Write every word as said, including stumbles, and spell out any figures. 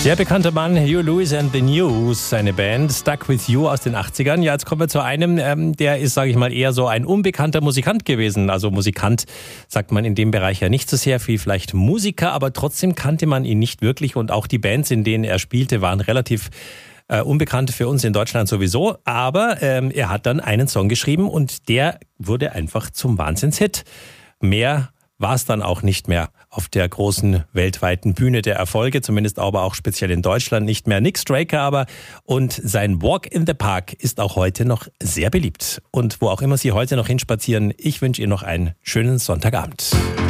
Sehr bekannter Mann, Huey Lewis and the News, seine Band Stuck With You aus den achtzigern. Ja, jetzt kommen wir zu einem, ähm, der ist, sage ich mal, eher so ein unbekannter Musikant gewesen. Also Musikant sagt man in dem Bereich ja nicht so sehr viel, vielleicht Musiker, aber trotzdem kannte man ihn nicht wirklich. Und auch die Bands, in denen er spielte, waren relativ äh, unbekannt für uns in Deutschland sowieso. Aber ähm, er hat dann einen Song geschrieben und der wurde einfach zum Wahnsinnshit. Mehr war es dann auch nicht mehr auf der großen weltweiten Bühne der Erfolge, zumindest aber auch speziell in Deutschland nicht mehr. Nick Straker aber und sein Walk in the Park ist auch heute noch sehr beliebt. Und wo auch immer Sie heute noch hinspazieren, ich wünsche Ihnen noch einen schönen Sonntagabend.